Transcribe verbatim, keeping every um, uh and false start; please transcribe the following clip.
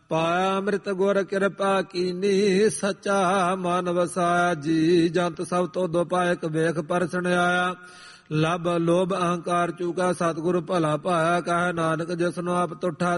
ਪਾਇਆ ਅੰਮ੍ਰਿਤ ਗੁਰ ਕਿਰਪਾ ਕੀਨੀ, ਸੱਚਾ ਮਨ ਵਸਾਇਆ ਜੀ। ਜੰਤ ਸਭ ਤੋਂ ਦੋ ਪਾਇਕ ਵੇਖ ਪਰਸਣ ਆਇਆ, ਲਬ ਲੋਭ ਅਹੰਕਾਰ ਚੂਕਾ ਸਤਿਗੁਰ ਭਲਾ ਪਾਇਆ। ਕਹੈ ਨਾਨਕ ਜਿਸਨੂੰ ਆਪ ਤੁਠਾ